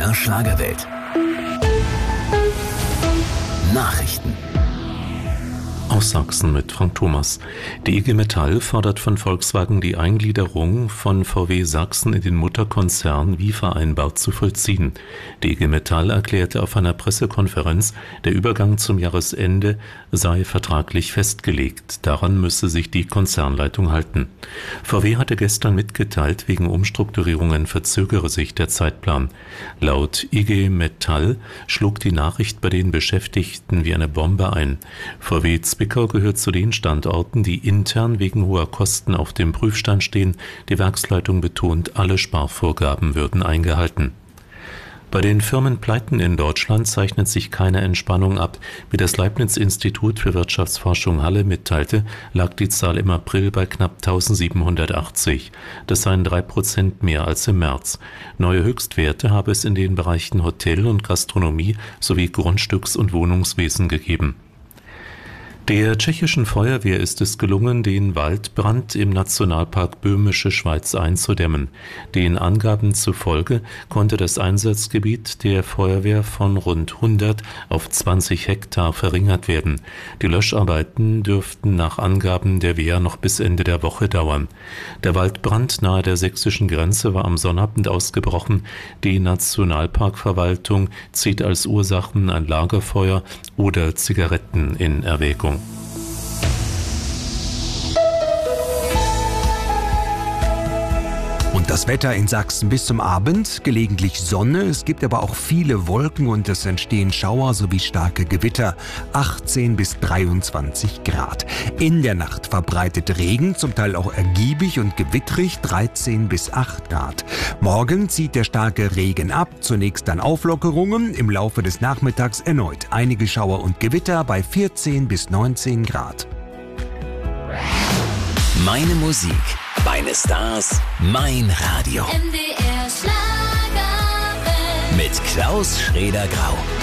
MDR Schlagerwelt. Nachrichten. Aus Sachsen mit Frank Thomas. Die IG Metall fordert von Volkswagen die Eingliederung von VW Sachsen in den Mutterkonzern wie vereinbart zu vollziehen. Die IG Metall erklärte auf einer Pressekonferenz, der Übergang zum Jahresende sei vertraglich festgelegt. Daran müsse sich die Konzernleitung halten. VW hatte gestern mitgeteilt, wegen Umstrukturierungen verzögere sich der Zeitplan. Laut IG Metall schlug die Nachricht bei den Beschäftigten wie eine Bombe ein. VW Zwickau gehört zu den Standorten, die intern wegen hoher Kosten auf dem Prüfstand stehen. Die Werksleitung betont, alle Sparvorgaben würden eingehalten. Bei den Firmenpleiten in Deutschland zeichnet sich keine Entspannung ab. Wie das Leibniz-Institut für Wirtschaftsforschung Halle mitteilte, lag die Zahl im April bei knapp 1780. Das seien 3% mehr als im März. Neue Höchstwerte habe es in den Bereichen Hotel und Gastronomie sowie Grundstücks- und Wohnungswesen gegeben. Der tschechischen Feuerwehr ist es gelungen, den Waldbrand im Nationalpark Böhmische Schweiz einzudämmen. Den Angaben zufolge konnte das Einsatzgebiet der Feuerwehr von rund 100 auf 20 Hektar verringert werden. Die Löscharbeiten dürften nach Angaben der Wehr noch bis Ende der Woche dauern. Der Waldbrand nahe der sächsischen Grenze war am Sonnabend ausgebrochen. Die Nationalparkverwaltung zieht als Ursachen ein Lagerfeuer oder Zigaretten in Erwägung. Und das Wetter in Sachsen bis zum Abend, gelegentlich Sonne, es gibt aber auch viele Wolken und es entstehen Schauer sowie starke Gewitter, 18 bis 23 Grad. In der Nacht verbreitet Regen, zum Teil auch ergiebig und gewittrig, 13 bis 8 Grad. Morgen zieht der starke Regen ab, zunächst dann Auflockerungen, im Laufe des Nachmittags erneut einige Schauer und Gewitter bei 14 bis 19 Grad. Meine Musik, meine Stars, mein Radio. MDR Schlagerwelt. Mit Klaus Schrader-Grau.